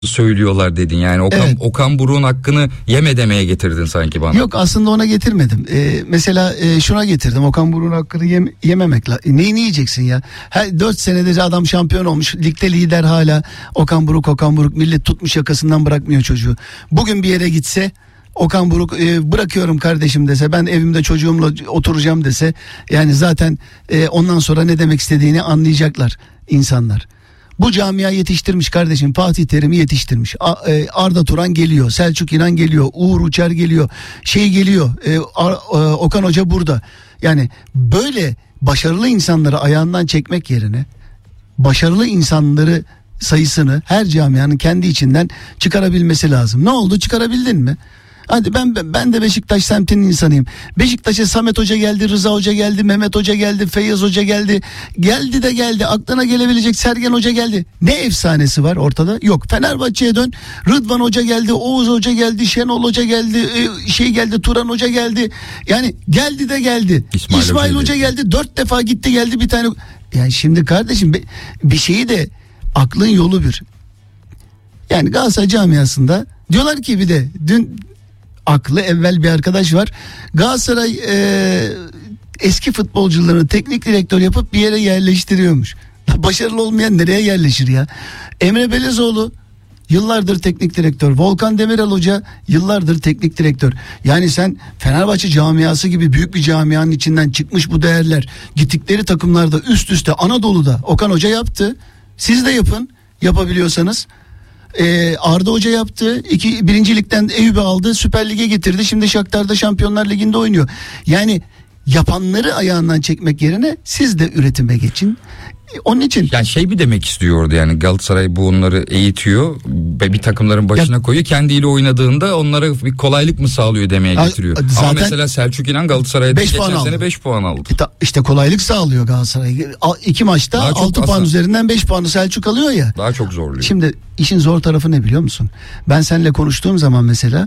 söylüyorlar dedin. Yani Okan Buruk'un hakkını yeme demeye getirdin sanki bana. Yok, aslında ona getirmedim. Mesela şuna getirdim. Okan Buruk'un hakkını yememek lazım. Neyini yiyeceksin ya? 4 senedir adam şampiyon olmuş. Ligde lider hala. Okan Buruk. Millet tutmuş yakasından bırakmıyor çocuğu. Bugün bir yere gitse Okan Buruk bırakıyorum kardeşim dese, ben evimde çocuğumla oturacağım dese, yani zaten ondan sonra ne demek istediğini anlayacaklar insanlar. Bu camia yetiştirmiş kardeşim. Fatih Terim'i yetiştirmiş. Arda Turan geliyor. Selçuk İnan geliyor. Uğur Uçar geliyor. Geliyor. Okan Hoca burada. Yani böyle başarılı insanları ayağından çekmek yerine başarılı insanları sayısını her camianın kendi içinden çıkarabilmesi lazım. Ne oldu? Çıkarabildin mi? Hadi ben de Beşiktaş semtinin insanıyım. Beşiktaş'a Samet Hoca geldi, Rıza Hoca geldi, Mehmet Hoca geldi, Feyyaz Hoca geldi. Geldi. Aklına gelebilecek Sergen Hoca geldi. Ne efsanesi var ortada? Yok. Fenerbahçe'ye dön. Rıdvan Hoca geldi, Oğuz Hoca geldi, Şenol Hoca geldi, geldi, Turan Hoca geldi. Yani geldi. İsmail Hoca geldi. 4 defa gitti geldi bir tane. Yani şimdi kardeşim bir şeyi de aklın yolu bir. Yani Galatasaray camiasında diyorlar ki, bir de dün aklı evvel bir arkadaş var. Galatasaray eski futbolcularını teknik direktör yapıp bir yere yerleştiriyormuş. Başarılı olmayan nereye yerleşir ya? Emre Belezoğlu yıllardır teknik direktör. Volkan Demirel Hoca yıllardır teknik direktör. Yani sen Fenerbahçe camiası gibi büyük bir camianın içinden çıkmış bu değerler. Gittikleri takımlarda üst üste Anadolu'da Okan Hoca yaptı. Siz de yapın, yapabiliyorsanız. Arda Hoca yaptı. Birinci ligden Eyüp'ü aldı. Süper Lig'e getirdi. Şimdi Shakhtar'da Şampiyonlar Ligi'nde oynuyor. Yani yapanları ayağından çekmek yerine siz de üretime geçin. Onun için. Yani bir demek istiyordu, yani Galatasaray bunları eğitiyor ve bir takımların başına koyuyor. Kendiyle oynadığında onlara bir kolaylık mı sağlıyor demeye getiriyor. Ama mesela Selçuk İnan Galatasaray'da geçen sene 5 puan aldı. İşte kolaylık sağlıyor Galatasaray. 2 maçta 6 puan üzerinden 5 puanı Selçuk alıyor ya. Daha çok zorluyor. Şimdi işin zor tarafı ne biliyor musun? Ben seninle konuştuğum zaman mesela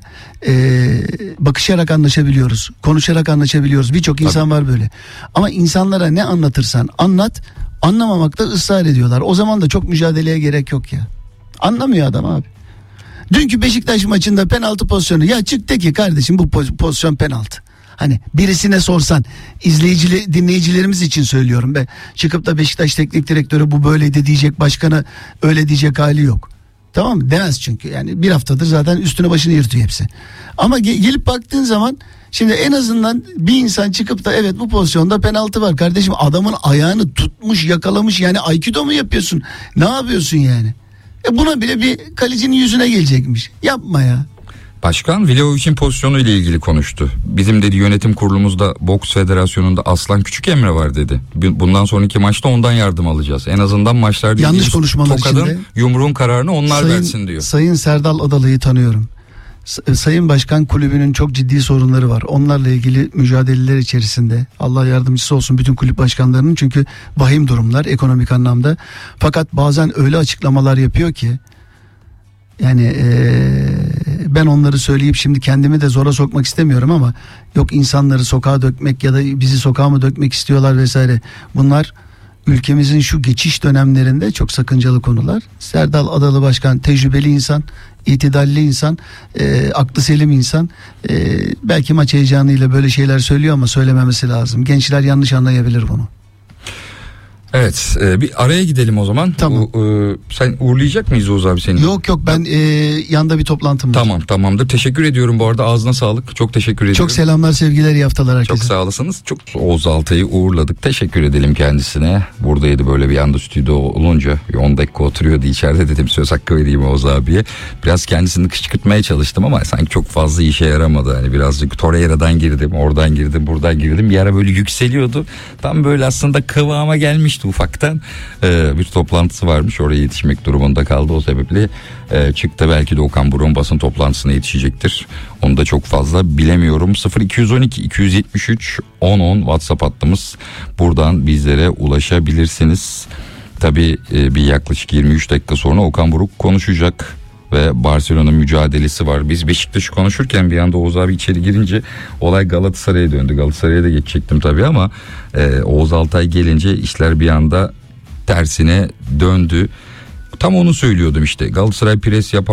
bakışarak anlaşabiliyoruz. Konuşarak anlaşabiliyoruz. Birçok insan var böyle. Ama insanlara ne anlatırsan anlat, anlamamakta ısrar ediyorlar. O zaman da çok mücadeleye gerek yok ya. Anlamıyor adam abi. Dünkü Beşiktaş maçında penaltı pozisyonu, ya çık de ki kardeşim bu pozisyon penaltı. Hani birisine sorsan, dinleyicilerimiz için söylüyorum be. Çıkıp da Beşiktaş teknik direktörü bu böyleydi diyecek, başkanı öyle diyecek hali yok. Tamam mı? Demez çünkü. Yani bir haftadır zaten üstüne başını yırtıyor hepsi. Ama gelip baktığın zaman, şimdi en azından bir insan çıkıp da evet bu pozisyonda penaltı var kardeşim, adamın ayağını tutmuş, yakalamış, yani Aikido mu yapıyorsun? Ne yapıyorsun yani? Buna bile bir kalecinin yüzüne gelecekmiş. Yapma ya. Başkan Vlahovic'in pozisyonu ile ilgili konuştu. Bizim dedi yönetim kurulumuzda Boks Federasyonu'nda Aslan Küçükemre var dedi. Bundan sonraki maçta ondan yardım alacağız. En azından maçlarda yanlış konuşmalar içinde yumruğun kararını onlar versin diyor. Sayın Serdal Adalı'yı tanıyorum. Sayın Başkan kulübünün çok ciddi sorunları var. Onlarla ilgili mücadeleler içerisinde. Allah yardımcısı olsun bütün kulüp başkanlarının, çünkü vahim durumlar ekonomik anlamda. Fakat bazen öyle açıklamalar yapıyor ki yani ben onları söyleyip şimdi kendimi de zora sokmak istemiyorum ama yok insanları sokağa dökmek ya da bizi sokağa mı dökmek istiyorlar vesaire. Bunlar ülkemizin şu geçiş dönemlerinde çok sakıncalı konular. Serdal Adalı Başkan tecrübeli insan, itidalli insan, aklı selim insan. Belki maç heyecanıyla böyle şeyler söylüyor ama söylememesi lazım. Gençler yanlış anlayabilir bunu. Evet, bir araya gidelim o zaman. Tamam. Sen uğurlayacak mıyız Oğuz abi seni? Yok ben yanda bir toplantım var. Tamamdır. Teşekkür ediyorum bu arada, ağzına sağlık. Çok teşekkür ediyorum. Çok selamlar, sevgiler, iyi haftalar herkese. Çok sağ olasınız. Çok Oğuz Altay'ı uğurladık. Teşekkür edelim kendisine. Buradaydı, böyle bir anda stüdyo olunca 10 dakika oturuyordu içeride, dedim söz hakkı vereyim Oğuz abiye. Biraz kendisini kışkırtmaya çalıştım ama sanki çok fazla işe yaramadı. Hani birazcık Torreira'dan girdim, oradan girdim, buradan girdim. Bir ara böyle yükseliyordu. Tam böyle aslında kıvama gelmişti ufaktan. Bir toplantısı varmış, oraya yetişmek durumunda kaldı, o sebeple çıktı. Belki de Okan Buruk'un basın toplantısına yetişecektir, onu da çok fazla bilemiyorum. 0212 273 1010 WhatsApp hattımız, buradan bizlere ulaşabilirsiniz. Tabii bir yaklaşık 23 dakika sonra Okan Buruk konuşacak ve Barcelona mücadelesi var. Biz Beşiktaş'ı konuşurken bir anda Oğuz abi içeri girince olay Galatasaray'a döndü. Galatasaray'a da geçecektim tabii ama Oğuz Altay gelince işler bir anda tersine döndü. Tam onu söylüyordum işte. Galatasaray pres yapar.